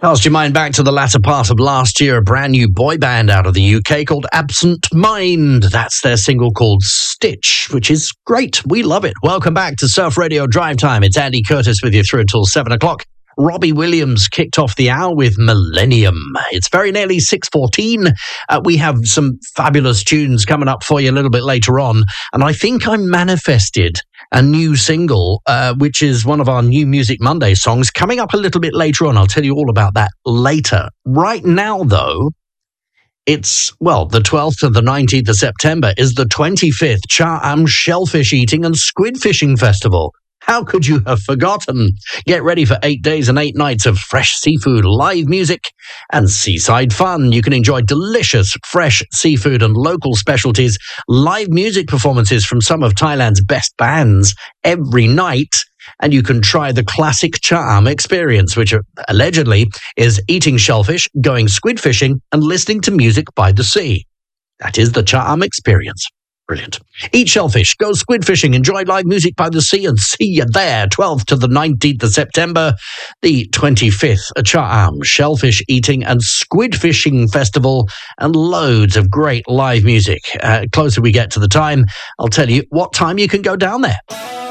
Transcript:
Cast your mind back to the latter part of last year, a brand new boy band out of the UK called Absent Mind. That's their single called Stitch, which is great. We love it. Welcome back to Surf Radio Drive Time. It's Andy Curtis with you through until 7 o'clock. Robbie Williams kicked off the hour with Millennium. It's very nearly 6:14. We have some fabulous tunes coming up for you a little bit later on. And I think I manifested a new single, which is one of our new Music Monday songs, coming up a little bit later on. I'll tell you all about that later. Right now, though, it's, the 12th to the 19th of September is the 25th Cha-Am Shellfish Eating and Squid Fishing Festival. How could you have forgotten? Get ready for 8 days and 8 nights of fresh seafood, live music, and seaside fun. You can enjoy delicious, fresh seafood and local specialties, live music performances from some of Thailand's best bands every night, and you can try the classic Cha-Am experience, which allegedly is eating shellfish, going squid fishing, and listening to music by the sea. That is the Cha-Am experience. Brilliant. Eat shellfish, go squid fishing, enjoy live music by the sea, and see you there. 12th to the 19th of September, the 25th Cha-Am Shellfish Eating and Squid Fishing Festival, and loads of great live music. Closer we get to the time, I'll tell you what time you can go down there.